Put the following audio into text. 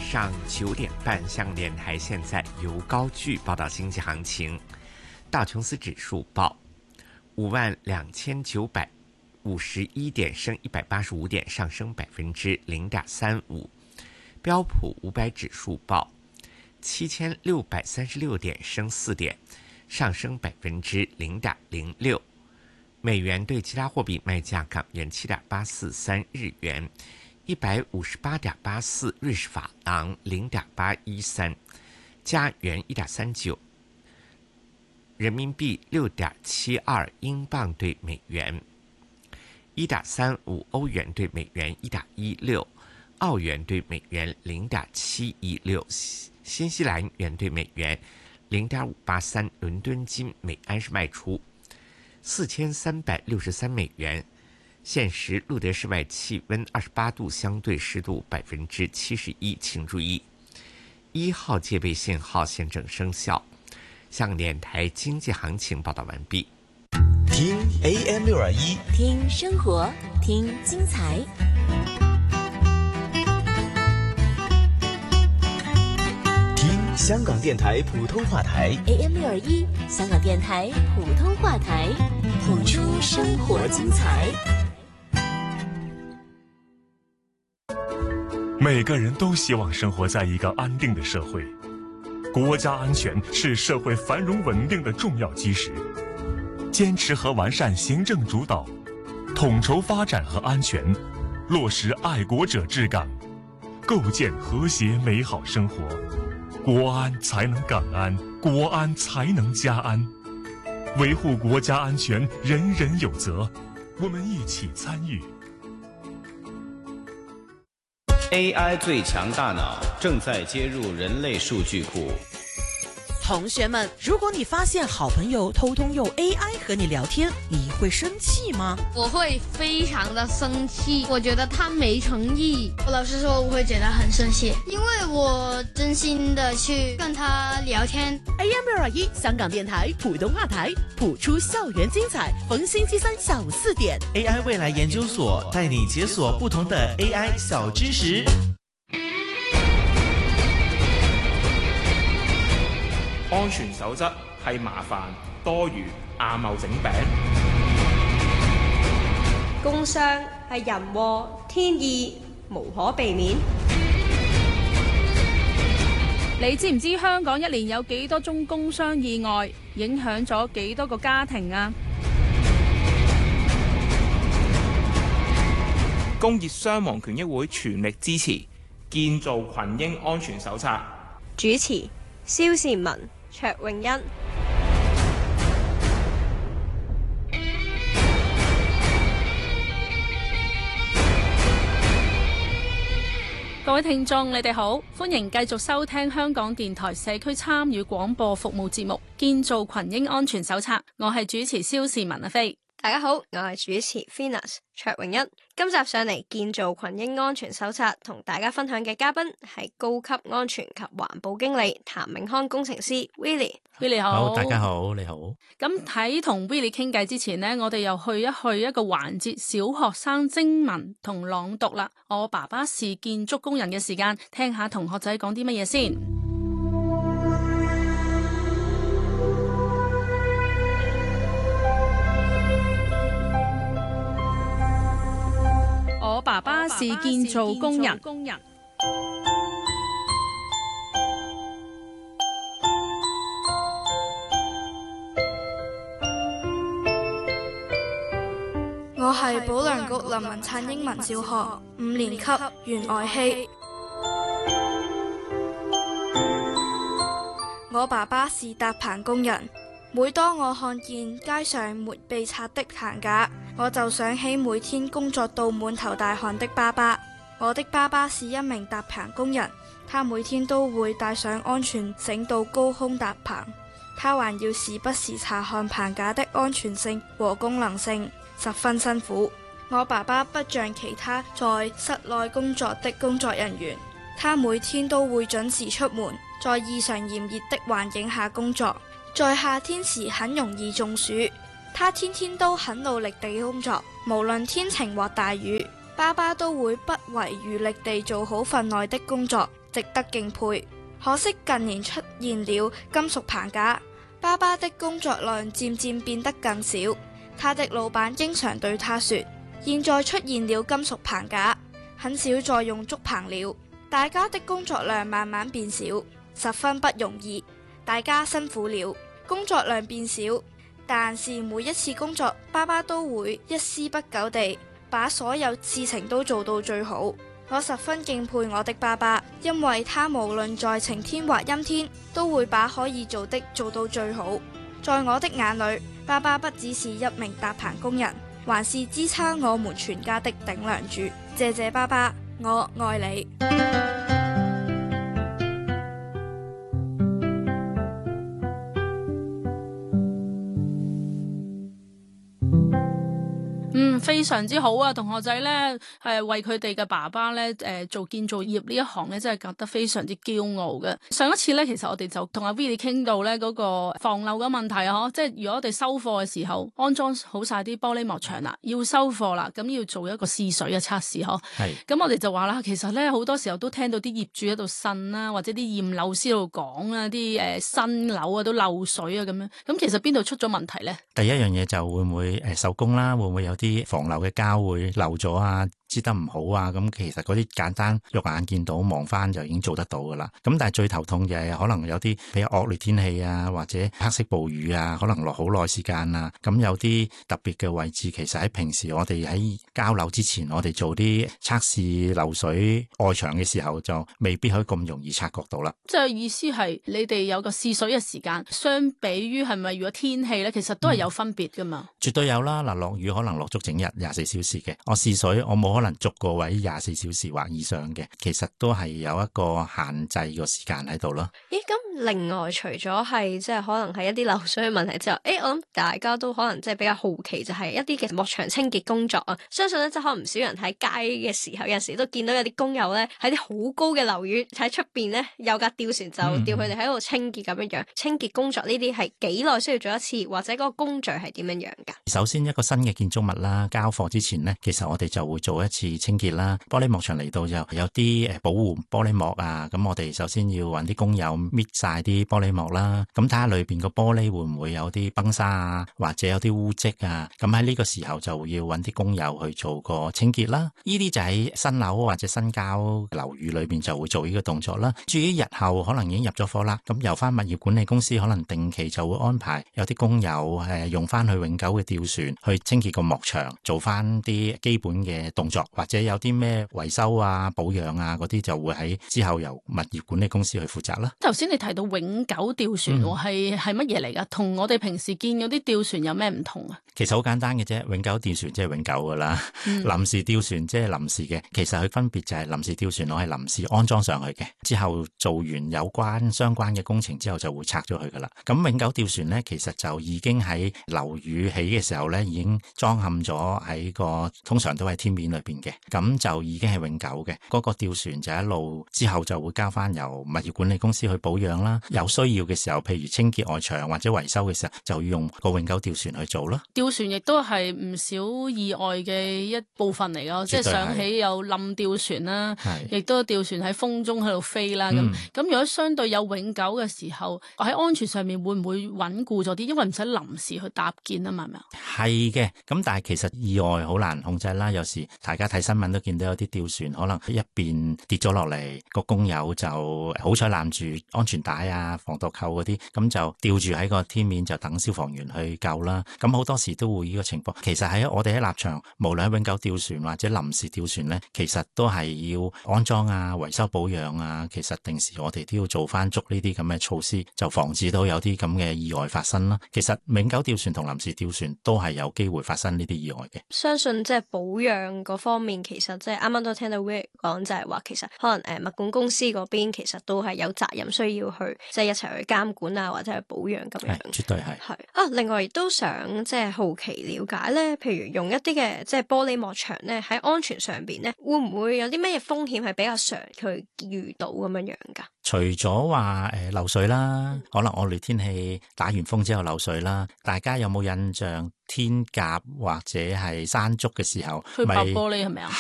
上9点半，香港电台现在由高句报道经济行情。道琼斯指数报52951点，升185点，上升0.35%。标普500指数报7636点，升4点，上升0.06%。美元对其他货币卖价：港元7.843日元，158.84瑞士法郎0.813，加元1.39，人民币6.72，英镑对美元1.35，欧元对美元1.16，澳元对美元0.716，新西兰元对美元0.583。伦敦金每安士卖出4363美元。现时录得室外气温28度，相对湿度71%。请注意，1号戒备信号现正生效。香港电台经济行情报道完毕。 听 AM621， 听生活，听精彩。 听香港电台普通话台 AM621，香港电台普通话台，谱出生活精彩。 每个人都希望生活在一个安定的社会，国家安全是社会繁荣稳定的重要基石。坚持和完善行政主导，统筹发展和安全，落实爱国者治港，构建和谐美好生活。国安才能港安，国安才能家安。维护国家安全，人人有责，我们一起参与。 AI 最强大脑正在接入人类数据库。 同学们，如果你发现好朋友偷偷用 AI 和你聊天，你会生气吗？ 我会非常的生气，我觉得他没诚意。 我老实说，我会觉得很生气，因为我真心的去跟他聊天。 AM621 香港电台普通话台，谱出校园精彩。逢星期三下午4点 ，AI 未来研究所带你解锁不同的 AI 小知識。 安全守則係麻煩多餘亞貿整餅。 工傷係人禍天意，無可避免。 你知唔知香港一年有幾多宗工傷意外，影響咗幾多個家庭啊？ 工業傷亡權益會全力支持建造群英安全手冊。 主持：蕭善文、卓永欣。 各位聽眾，你哋好，歡迎繼續收聽香港電台社區參與廣播服務節目《建造群英安全手冊》，我係主持蕭善文阿飛。 大家好，我係主持 Finas 卓永欣。今集上嚟建造群英安全手冊，同大家分享嘅嘉賓係高級安全及環保經理譚永康工程師 Willie。Willie 好，大家好，你好。 咁喺同 Willie 傾偈之前呢，我哋又去一個環節，小學生徵文同朗讀啦。我爸爸是建築工人嘅時間，聽下同學仔講啲乜嘢先。我爸爸是建造工人。 我係保良局林文燦英文小學5年級袁愛希。我爸爸是搭棚工人。每當我看見街上沒被拆的棚架，我就想起每天工作到滿頭大汗的爸爸。我的爸爸是一名搭棚工人，他每天都會帶上安全繩到高空搭棚，他還要時不時查看棚架的安全性和功能性，十分辛苦。我爸爸不像其他在室內工作的工作人員，他每天都會準時出門，在異常炎熱的環境下工作。在夏天時很容易中暑，他天天都很努力地工作，無論天晴或大雨，爸爸都會不遺餘力地做好份內的工作。 值得敬佩。可惜近年出現了金屬棚架，爸爸的工作量漸漸變得更少。他的老闆經常對他說，現在出現了金屬棚架，很少再用竹棚了，大家的工作量慢慢變少，十分不容易，大家辛苦了。工作量變少，但是每一次工作，爸爸都會一絲不苟地把所有事情都做到最好。我十分敬佩我的爸爸，因為他無論在晴天或陰天，都會把可以做的做到最好。在我的眼裏，爸爸不只是一名搭棚工人，還是支撐我們全家的頂梁柱。謝謝爸爸，我愛你。 非常之好啊！同學仔咧，為佢哋嘅爸爸咧，做建造業呢一行咧，真係覺得非常之驕傲嘅。上一次咧，其實我哋就同阿 Willy 傾到咧嗰個防漏嘅問題啊，即係如果我哋收貨嘅時候安裝好晒啲玻璃幕牆啦，要收貨啦，咁要做一個試水嘅測試嗬。係。咁我哋就話啦，其實咧好多時候都聽到啲業主喺度呻啦，或者啲驗樓師喺度講啊，啲新樓啊都漏水啊咁樣。咁其實邊度出咗問題咧？ 第一樣嘢就會唔會手工啦，會唔會有啲防漏嘅膠會漏咗啊，支得唔好啊，咁其實嗰啲簡單肉眼見到望翻就已經做得到噶啦。咁但係最頭痛嘅係可能有啲比較惡劣天氣啊，或者黑色暴雨啊，可能落好耐時間啊，咁有啲特別嘅位置，其實喺平時我哋喺交樓之前，我哋做啲測試漏水外牆嘅時候，就未必可以咁容易察覺到啦。 即係意思係你哋有個試水嘅時間，相比於係咪如果天氣咧，其實都係有分別噶嘛？ 絕對有啦。嗱，落雨可能落足整日24小時嘅，我試水我冇可能逐個位24小時或以上嘅，其實都係有一個限制個時間喺度咯。 咦，咁另外除咗係即係可能係一啲漏水嘅問題之後，我諗大家都可能即係比較好奇就係一啲嘅幕牆清潔工作啊。相信咧即係可能唔少人喺街嘅時候，有陣時都見到有啲工友咧喺啲好高嘅樓宇喺出邊咧有架吊船就吊佢哋喺度清潔咁樣樣。清潔工作呢啲係幾耐需要做一次，或者嗰個工序係點樣樣噶？ 首先一個新嘅建築物啦，交貨之前呢，其實我哋就會做一次清潔啦。玻璃幕牆嚟到就有啲保護玻璃膜啊，咁我哋首先要揾啲工友搣晒啲玻璃膜啦，咁睇下裏邊個玻璃會唔會有啲崩沙啊，或者有啲污漬啊，咁喺呢個時候就要揾啲工友去做個清潔啦。呢啲就喺新樓或者新交樓宇裏邊就會做呢個動作啦。至於日後可能已經入咗貨啦，咁由翻物業管理公司可能定期就會安排有啲工友用翻去永久嘅吊船去清潔個幕牆，做翻啲基本嘅動作，或者有啲咩維修啊、保養啊嗰啲就會喺之後由物業管理公司去負責啦。 頭先你提到永久吊船係乜嘢嚟噶？同我哋平時見嗰啲吊船有咩唔同啊？ 其實好簡單嘅啫，永久吊船即係永久噶啦，臨時吊船即係臨時嘅。其實佢分別就係臨時吊船我係臨時安裝上去嘅，之後做完有關相關嘅工程之後就會拆咗佢噶啦。咁永久吊船呢，其實就已經喺樓宇起嘅時候呢，已經裝嵌咗喺個通常都係天面裏邊嘅，咁就已經係永久嘅。嗰個吊船就一路之後就會交翻由物業管理公司去保養啦。有需要嘅時候，譬如清潔外牆或者維修嘅時候，就要用個永久吊船去做咯。吊船亦都係唔少意外嘅一部分嚟㗎，即係想起有冧吊船啦，亦都吊船喺風中喺度飛啦。咁如果相對有永久嘅時候，喺安全上面會唔會穩固咗啲？因為唔使臨時去搭建啊嘛，係咪啊？ 係嘅，咁但係其實意外好難控制啦。有時大家睇新聞都見到有啲吊船可能一邊跌咗落嚟，個工友就好彩攬住安全帶啊、防墮扣嗰啲，咁就吊住喺個天面就等消防員去救啦。咁好多時都會呢個情況。其實喺我哋喺立場，無論喺永久吊船或者臨時吊船呢，其實都係要安裝啊、維修保養啊。其實定時我哋都要做翻足呢啲咁嘅措施，就防止到有啲咁嘅意外發生啦。其實永久吊船同臨時吊船都係有機會發生呢啲意外嘅。 相信即係保養嗰方面，其實即係啱啱都聽到 Will 講，就係話其實可能物管公司嗰邊其實都係有責任需要去即係一齊去監管啊，或者係保養咁樣。 絕對係。 係啊，另外亦都想即係好奇了解咧，譬如用一啲嘅即係玻璃幕牆咧，喺安全上邊咧，會唔會有啲咩風險係比較常去遇到咁樣樣噶？ 除咗話漏水啦，可能惡劣天氣打完風之後漏水啦，大家有冇印象天鴿或者係山竹嘅時候去爆玻璃係咪啊？